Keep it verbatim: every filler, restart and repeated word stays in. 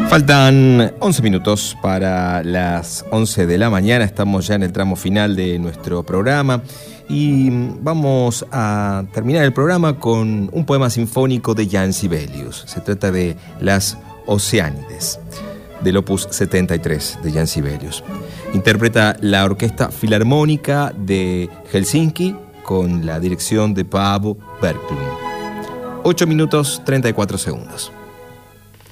Faltan once minutos para las once de la mañana, estamos ya en el tramo final de nuestro programa y vamos a terminar el programa con un poema sinfónico de Jan Sibelius. Se trata de Las Oceánides, del opus setenta y tres de Jan Sibelius. Interpreta la Orquesta Filarmónica de Helsinki con la dirección de Paavo Berglund. ocho minutos treinta y cuatro segundos.